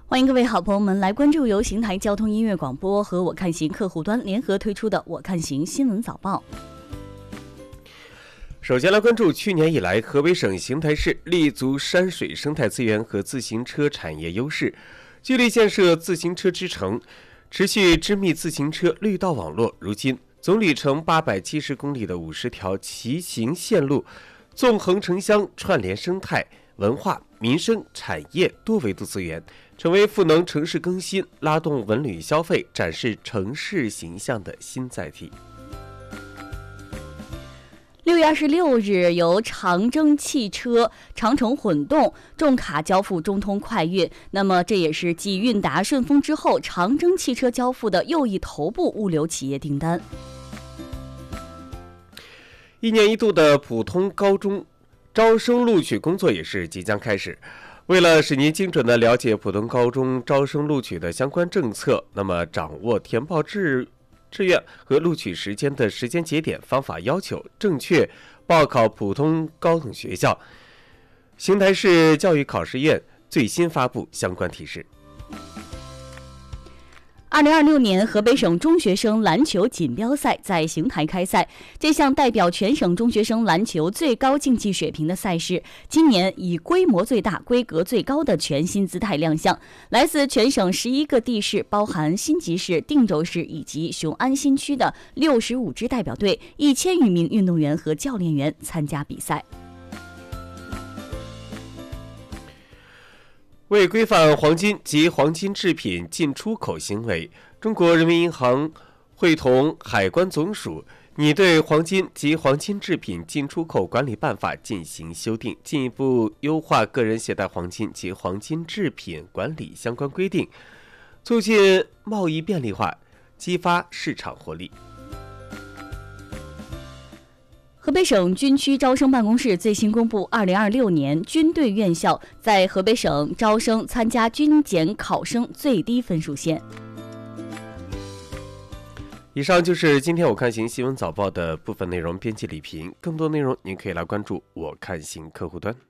欢迎各位好朋友们来关注由邢台交通音乐广播和我看行客户端联合推出的我看行新闻早报。 首先来关注去年以来河北省邢台市立足山水生态资源和自行车产业优势，聚力建设自行车之城，持续织密自行车绿道网络。如今总里程870公里的50条骑行线路，纵横城乡，串联生态文化民生产业多维度资源，成为赋能城市更新、拉动文旅消费、展示城市形象的新载体。 6月26日，由长征汽车长城混动重卡交付中通快运，那么这也是继韵达、顺丰之后，长征汽车交付的又一头部物流企业订单。 一年一度的普通高中招生录取工作也是即将开始。为了使您精准地了解普通高中招生录取的相关政策，那么掌握填报志愿和录取时间的时间节点、方法要求，正确报考普通高等学校，邢台市教育考试院最新发布相关提示。 2026年河北省中学生篮球锦标赛在邢台开赛，这项代表全省中学生篮球最高竞技水平的赛事，今年以规模最大、规格最高的全新姿态亮相。来自全省11个地市，包含新集市、定州市以及雄安新区的65支代表队，1000余名运动员和教练员参加比赛。 为规范黄金及黄金制品进出口行为，中国人民银行会同海关总署拟对黄金及黄金制品进出口管理办法进行修订，进一步优化个人携带黄金及黄金制品管理相关规定，促进贸易便利化，激发市场活力。 河北省军区招生办公室最新公布2026年军队院校在河北省招生参加军检考生最低分数线。 以上就是今天我看行新闻早报的部分内容，编辑李平。更多内容您可以来关注我看行客户端。